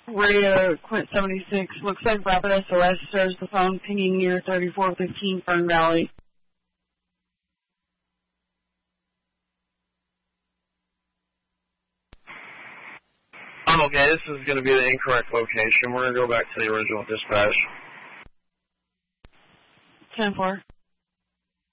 Radio Quint 76. Looks like Rapid SOS shows the phone pinging near 3415 Fern Valley. Okay, this is going to be the incorrect location. We're going to go back to the original dispatch. 10-4.